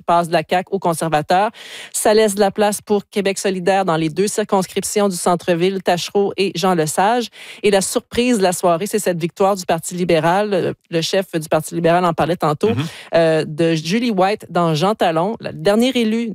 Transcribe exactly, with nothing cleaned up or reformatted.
passe de la C A Q aux conservateurs. Ça laisse de la place pour Québec solidaire dans les deux circonscriptions du centre-ville, Tachereau et Jean Lesage. Et la surprise de la soirée, c'est cette victoire du Parti libéral. Le chef du Parti libéral en parlait tantôt, mm-hmm. euh, de Julie White dans Jean Talon, la dernière élue